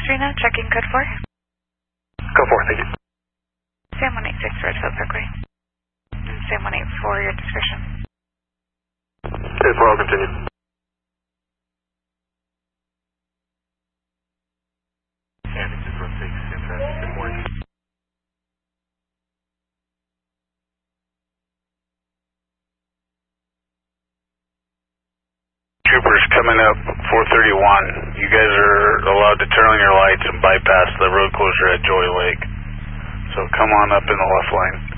Reno, checking code 4. Code 4, thank you. Sam 186, Redfield Parkway. Sam 184, your discretion. Okay, 4, I'll continue. And this is Run 6, in traffic, good morning. Troopers coming up 431. You guys are allowed to turn on your lights and bypass the road closure at Joy Lake. So come on up in the left lane.